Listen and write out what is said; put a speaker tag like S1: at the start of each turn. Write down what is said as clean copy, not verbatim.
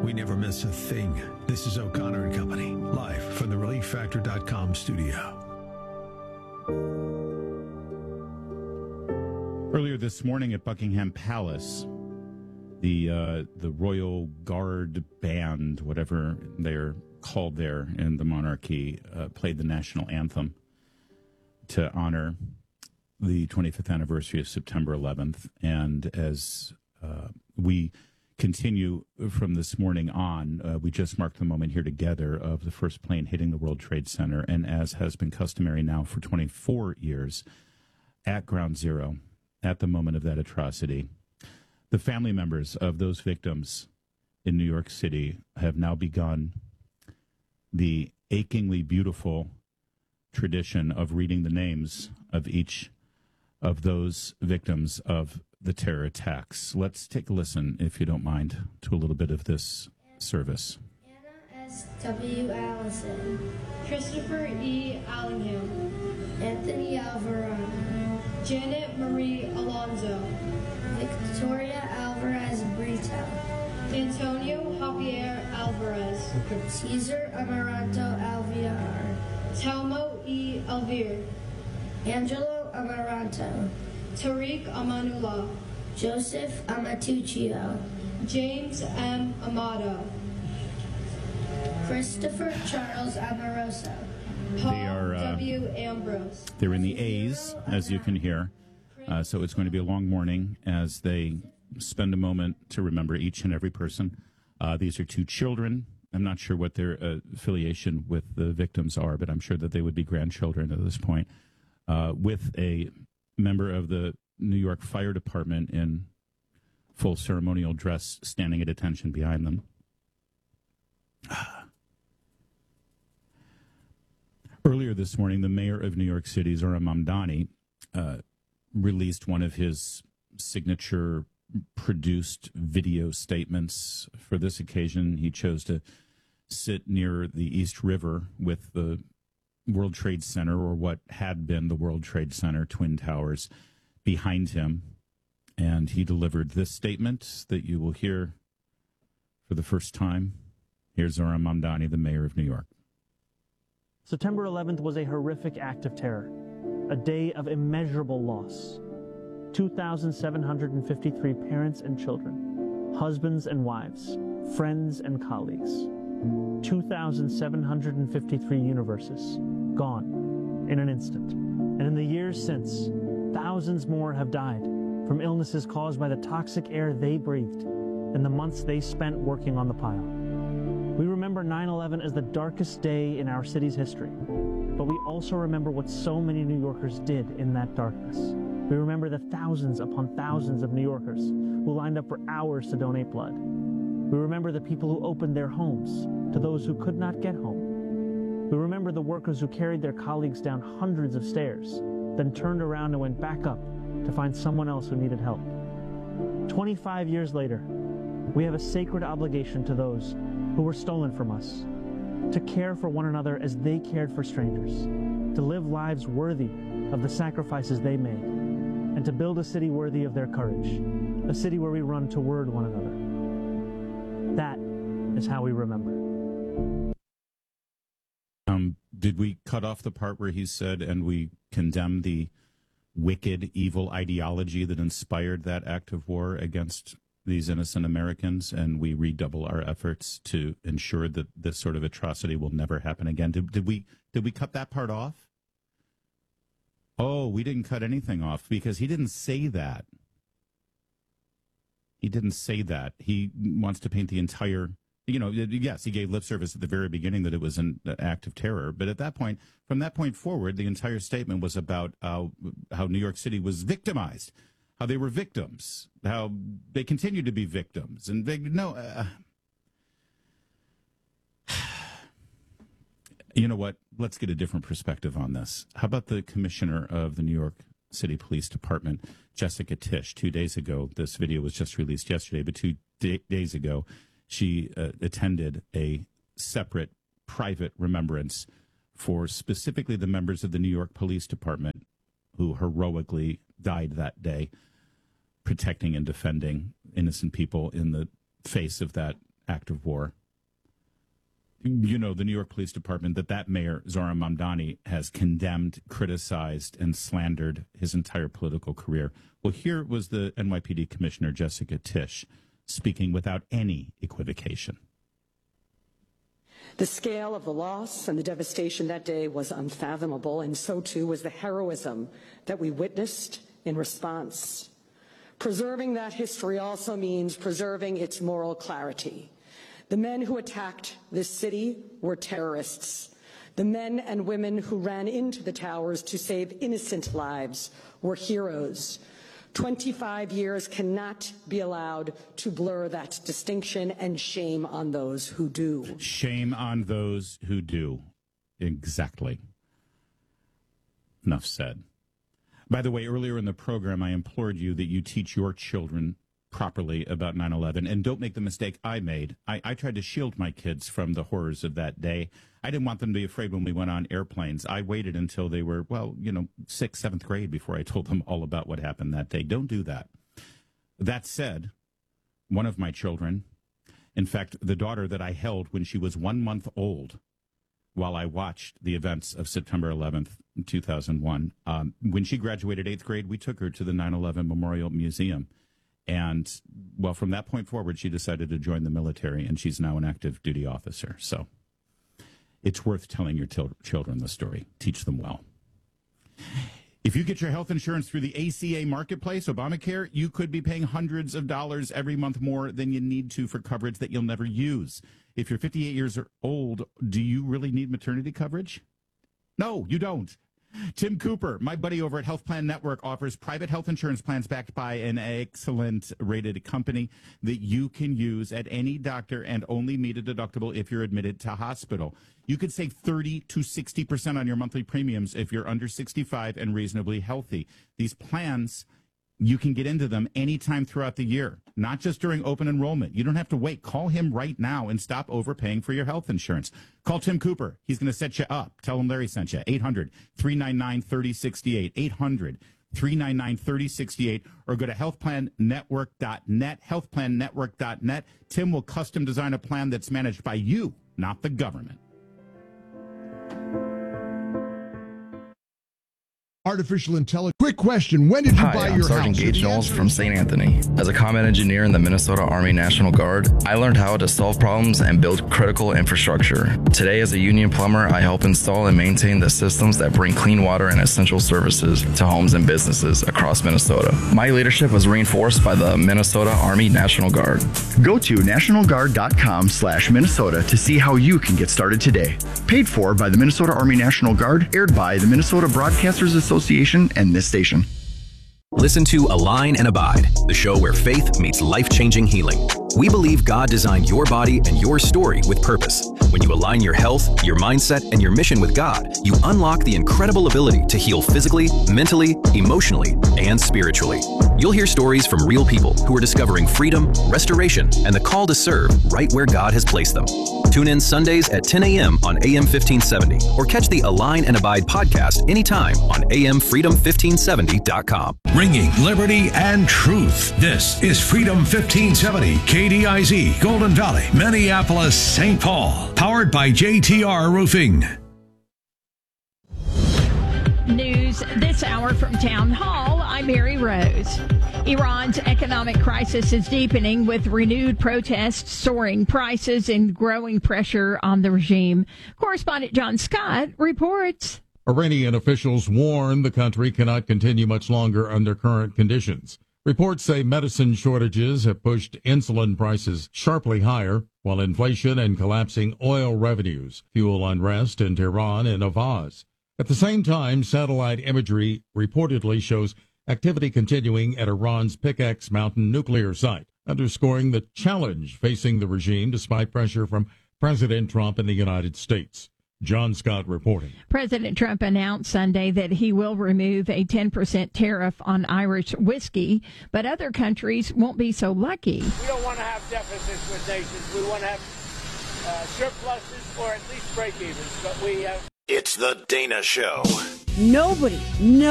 S1: We never miss a thing. This is O'Connor and Company, live from the ReliefFactor.com studio.
S2: Earlier this morning at Buckingham Palace, the Royal Guard Band, whatever they're called there in the monarchy, played the national anthem to honor the 25th anniversary of September 11th. And as we continue from this morning on, we just marked the moment here together of the first plane hitting the World Trade Center. And as has been customary now for 24 years, at Ground Zero, at the moment of that atrocity, the family members of those victims in New York City have now begun the achingly beautiful tradition of reading the names of each of those victims of the terror attacks. Let's take a listen, if you don't mind, to a little bit of this service.
S3: Anna S. W. Allison,
S4: Christopher E. Allingham,
S3: Anthony Alvarado,
S4: Janet Marie Alonzo,
S3: Victoria Alvarez Brito,
S4: Antonio Javier Alvarez,
S3: Cesar Amaranto Alviar,
S4: Telmo E. Alvear,
S3: Angelo Amaranto,
S4: Tariq Amanullah,
S3: Joseph Amatuccio,
S4: James M. Amato,
S3: Christopher Charles Amoroso,
S4: Paul
S2: They are,
S4: W. Ambrose.
S2: They're in the A's, as you can hear. So it's going to be a long morning as they spend a moment to remember each and every person. These are two children. I'm not sure what their affiliation with the victims are, but I'm sure that they would be grandchildren at this point. With a member of the New York Fire Department in full ceremonial dress standing at attention behind them. Earlier this morning, the mayor of New York City, Zohran Mamdani, released one of his signature produced video statements. For this occasion, he chose to sit near the East River with the World Trade Center, or what had been the World Trade Center, Twin Towers, behind him. And he delivered this statement that you will hear for the first time. Here's Zohran Mamdani, the mayor of New York.
S5: September 11th was a horrific act of terror, a day of immeasurable loss. 2,753 parents and children, husbands and wives, friends and colleagues. 2,753 universes gone in an instant. And in the years since, thousands more have died from illnesses caused by the toxic air they breathed in the months they spent working on the pile. We remember 9/11 as the darkest day in our city's history, but we also remember what so many New Yorkers did in that darkness. We remember the thousands upon thousands of New Yorkers who lined up for hours to donate blood. We remember the people who opened their homes to those who could not get home. We remember the workers who carried their colleagues down hundreds of stairs, then turned around and went back up to find someone else who needed help. 25 years later, we have a sacred obligation to those who were stolen from us, to care for one another as they cared for strangers, to live lives worthy of the sacrifices they made, and to build a city worthy of their courage, a city where we run toward one another. That is how we remember.
S2: Did we cut off the part where he said, and we condemn the wicked, evil ideology that inspired that act of war against these innocent Americans, and we redouble our efforts to ensure that this sort of atrocity will never happen again? Did we cut that part off? Oh, we didn't cut anything off because he didn't say that. He didn't say that. He wants to paint the entire, yes, he gave lip service at the very beginning that it was an act of terror. But at that point, from that point forward, the entire statement was about how New York City was victimized, how they were victims, how they continue to be victims. And you know what? Let's get a different perspective on this. How about the commissioner of the New York City Police Department, Jessica Tisch? 2 days ago, this video was just released yesterday, but 2 days ago, she attended a separate private remembrance for specifically the members of the New York Police Department who heroically died that day, protecting and defending innocent people in the face of that act of war. You know, the New York Police Department, that mayor, Zohran Mamdani, has condemned, criticized, and slandered his entire political career. Well, here was the NYPD Commissioner, Jessica Tisch, speaking without any equivocation.
S6: The scale of the loss and the devastation that day was unfathomable, and so too was the heroism that we witnessed in response. Preserving that history also means preserving its moral clarity. The men who attacked this city were terrorists. The men and women who ran into the towers to save innocent lives were heroes. 25 years cannot be allowed to blur that distinction, and shame on those who do.
S2: Shame on those who do. Exactly. Enough said. By the way, earlier in the program, I implored you that you teach your children properly about 9/11, and don't make the mistake I made. I tried to shield my kids from the horrors of that day. I didn't want them to be afraid when we went on airplanes. I waited until they were, 6th, 7th grade before I told them all about what happened that day. Don't do that. That said, one of my children, in fact, the daughter that I held when she was 1 month old while I watched the events of September 11th, 2001, when she graduated 8th grade, we took her to the 9/11 Memorial Museum. And, well, from that point forward, she decided to join the military, and she's now an active duty officer. So it's worth telling your children the story. Teach them well. If you get your health insurance through the ACA Marketplace, Obamacare, you could be paying hundreds of dollars every month more than you need to for coverage that you'll never use. If you're 58 years old, do you really need maternity coverage? No, you don't. Tim Cooper, my buddy over at Health Plan Network, offers private health insurance plans backed by an excellent rated company that you can use at any doctor and only meet a deductible if you're admitted to hospital. You could save 30 to 60% on your monthly premiums if you're under 65 and reasonably healthy. These plans, you can get into them anytime throughout the year, not just during open enrollment. You don't have to wait. Call him right now and stop overpaying for your health insurance. Call Tim Cooper. He's going to set you up. Tell him Larry sent you. 800-399-3068. 800-399-3068. Or go to healthplannetwork.net. Healthplannetwork.net. Tim will custom design a plan that's managed by you, not the government.
S7: Artificial intelligence. Quick question. When did you buy your
S8: Sergeant
S7: house?
S8: Gage Knowles from St. Anthony. As a combat engineer in the Minnesota Army National Guard, I learned how to solve problems and build critical infrastructure. Today, as a union plumber, I help install and maintain the systems that bring clean water and essential services to homes and businesses across Minnesota. My leadership was reinforced by the Minnesota Army National Guard.
S9: Go to nationalguard.com/Minnesota to see how you can get started today. Paid for by the Minnesota Army National Guard, aired by the Minnesota Broadcasters Association and this station.
S10: Listen to Align and Abide, the show where faith meets life-changing healing. We believe God designed your body and your story with purpose. When you align your health, your mindset, and your mission with God, you unlock the incredible ability to heal physically, mentally, emotionally, and spiritually. You'll hear stories from real people who are discovering freedom, restoration, and the call to serve right where God has placed them. Tune in Sundays at 10 a.m. on AM 1570 or catch the Align and Abide podcast anytime on amfreedom1570.com.
S1: Bringing liberty and truth. This is Freedom 1570, KDIZ, Golden Valley, Minneapolis, St. Paul. Powered by JTR Roofing.
S11: News this hour from Town Hall. I'm Mary Rose. Iran's economic crisis is deepening with renewed protests, soaring prices, and growing pressure on the regime. Correspondent John Scott reports.
S12: Iranian officials warn the country cannot continue much longer under current conditions. Reports say medicine shortages have pushed insulin prices sharply higher, while inflation and collapsing oil revenues fuel unrest in Tehran and Avaz. At the same time, satellite imagery reportedly shows activity continuing at Iran's Pickaxe Mountain nuclear site, underscoring the challenge facing the regime despite pressure from President Trump and the United States. John Scott reporting.
S11: President Trump announced Sunday that he will remove a 10% tariff on Irish whiskey, but other countries won't be so lucky.
S13: We don't want to have deficits with nations. We want to have surpluses or at least break-evens, but we have...
S14: It's the Dana Show.
S15: Nobody